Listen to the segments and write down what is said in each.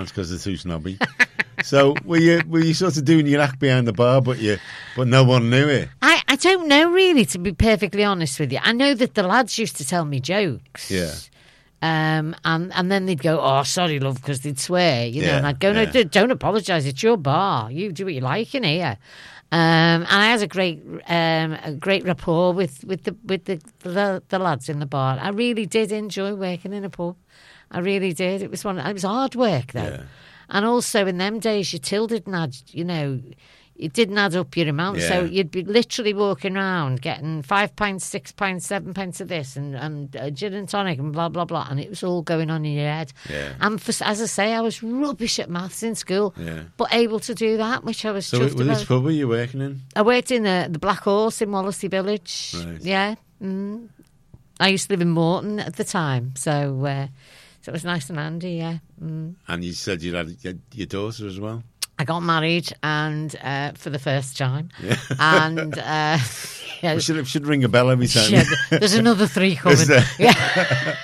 dance because they're too snobby. So were you sort of doing your act behind the bar, but no one knew it? I don't know really, to be perfectly honest with you. I know that the lads used to tell me jokes. Yeah. And then they'd go, "Oh, sorry, love," because they'd swear, you know. And I'd go, "No, don't apologise. It's your bar. You do what you like in here." And I had a great rapport with the lads in the bar. I really did enjoy working in a pub. I really did. It was hard work though. Yeah. And also in them days, your till didn't add, you know, it didn't add up your amount. Yeah. So you'd be literally walking around getting 5 pints, 6 pints, 7 pints of this and gin and tonic and blah, blah, blah. And it was all going on in your head. Yeah. And as I say, I was rubbish at maths in school, but able to do that, which I was chuffed about. So which pub were you working in? I worked in the Black Horse in Wallasey Village. Right. Yeah. Mm. I used to live in Morton at the time, so it was nice and handy, yeah. Mm. And you said you had your daughter as well? I got married and for the first time. Yeah. And we should ring a bell every time. There's another 3 coming. Yeah.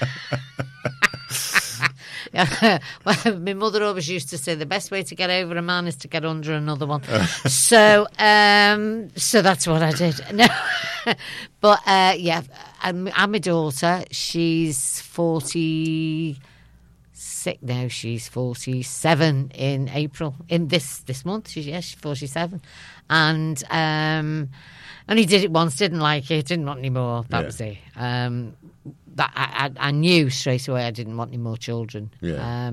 Yeah. Well, my mother always used to say the best way to get over a man is to get under another one. So that's what I did. No. But and my daughter, she's 46 now. She's 47 in April. In this month, she's 47, and only did it once. Didn't like it. Didn't want any more. That was it. That I knew straight away I didn't want any more children. Yeah.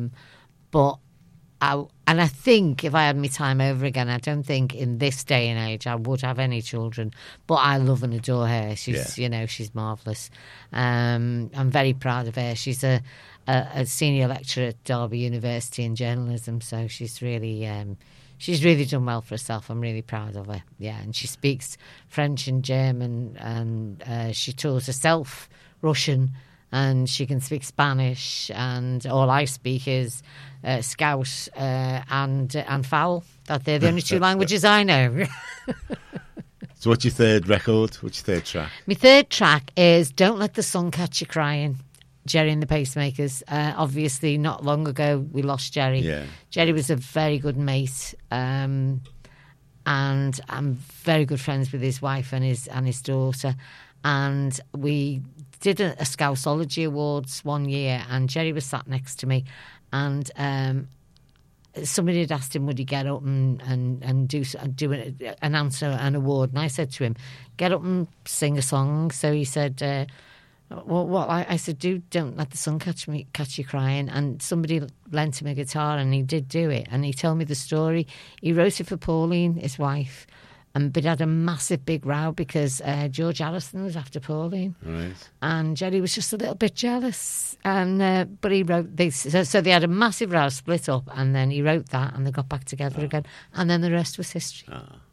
I think if I had my time over again, I don't think in this day and age I would have any children. But I love and adore her. She's she's marvellous. I'm very proud of her. She's a senior lecturer at Derby University in journalism, so she's really done well for herself. I'm really proud of her. Yeah, and she speaks French and German, and she taught herself Russian, and she can speak Spanish, and all I speak is Scouse and Fowl. That they're the only 2 languages I know. So what's your third record? What's your third track? My third track is Don't Let the Sun Catch You Crying, Gerry and the Pacemakers. Obviously, not long ago, we lost Gerry. Yeah. Gerry was a very good mate, and I'm very good friends with his wife and his daughter. And we did a Scouseology Awards one year, and Gerry was sat next to me, and somebody had asked him would he get up and announce an award, and I said to him, get up and sing a song. So he said, well, what? I said, don't let the sun catch you crying. And somebody lent him a guitar, and he did do it, and he told me the story. He wrote it for Pauline, his wife. But had a massive big row because George Harrison was after Pauline, right? And Gerry was just a little bit jealous. And but he wrote this, so they had a massive row, split up, and then he wrote that, and they got back together again, and then the rest was history.